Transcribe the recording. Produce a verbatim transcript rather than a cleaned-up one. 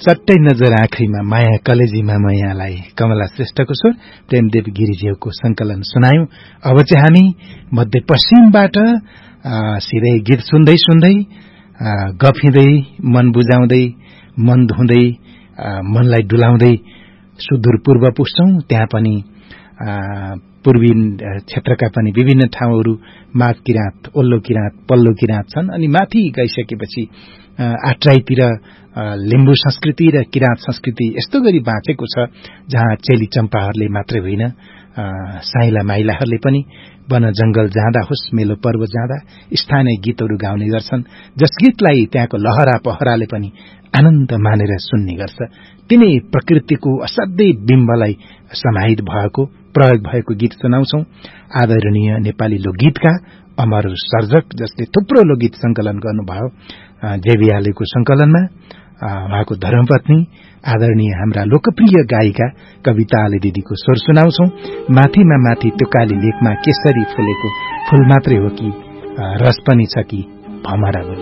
चट्टै नजर आँखैमा माया कलेजीमा मायालाई कमला श्रेष्ठको स्वर प्रेमदेव गिरिज्यूको संकलन सुनायौं। अब चाहिँ हामी मध्यपश्चिमबाट सिधै गीत सुन्दै सुन्दै गफिँदै मन बुझाउँदै मन धुँदै मनलाई डुलाउँदै सुदूर पूर्व पुग्छौं। त्यहाँ पनि पूर्वी क्षेत्रका पनि विभिन्न ठाउँहरू माघ किराँत, ओल्लो किराँत, पल्लो किराँत छन्। अनि माथि गइसकेपछि आट्राईतिर लिम्बू संस्कृति र किराँत संस्कृति यस्तो गरी बाँचेको छ जहाँ चेली चम्पाहरूले मात्रै होइन, साइला माइलाहरूले पनि वन जंगल जाँदा होस्, मेलो पर्व जाँदा स्थानीय गीतहरू गाउने गर्छन्, जस गीतलाई त्यहाँको लहरा पहराले पनि आनन्द मानेर सुन्ने गर्छ। तिनै प्रकृतिको असाध्यै बिम्बलाई समाहित भएको प्रयोग भएको गीत सुनाउँछौ। आदरणीय नेपाली लोकगीतका अमर सर्जक जसले थुप्रो लोकगीत संकलन गर्नुभयो, जेबियालेको संकलनमा उहाँको धर्मपत्नी आदरणीय हाम्रा लोकप्रिय गायिका कविताले दिदीको स्वर सुनाउँछौ। माथिमा माथि त्यो काली लेखमा केसरी फुलेको फूल मात्रै हो कि रस पनि छ कि भमरा